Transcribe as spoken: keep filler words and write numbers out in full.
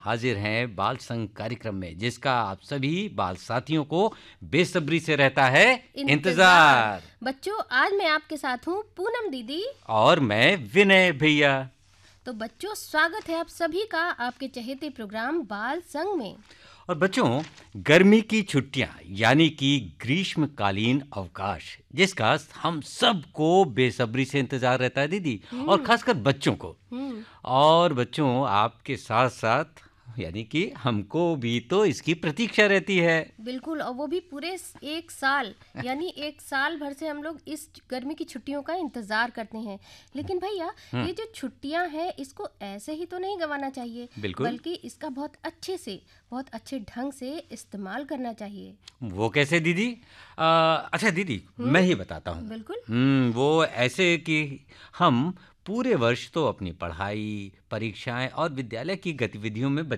हाजिर हैं बाल संग कार्यक्रम में, जिसका आप सभी बाल साथियों को बेसब्री से रहता है इंतजार। बच्चों, आज मैं आपके साथ हूँ पूनम दीदी और मैं विनय भैया। तो बच्चों, स्वागत है आप सभी का आपके चहेते प्रोग्राम बाल संग में। और बच्चों, गर्मी की छुट्टियां यानी कि ग्रीष्मकालीन अवकाश, जिसका हम सबको बेसब्री से इंतजार रहता है दीदी, और खासकर बच्चों को। और बच्चों, आपके साथ साथ यानी कि हमको भी तो इसकी प्रतीक्षा रहती है। बिल्कुल, और वो भी पूरे एक साल यानी एक साल भर से हम लोग इस गर्मी की छुट्टियों का इंतजार करते हैं। लेकिन भैया, ये जो छुट्टियां हैं इसको ऐसे ही तो नहीं गंवाना चाहिए, बल्कि इसका बहुत अच्छे से बहुत अच्छे ढंग से इस्तेमाल करना चाहिए। वो कैसे दीदी? आ, अच्छा दीदी, मैं ही बताता हूँ। बिल्कुल। हम्म वो ऐसे कि हम पूरे वर्ष तो अपनी पढ़ाई, परीक्षाएं और विद्यालय की गतिविधियों में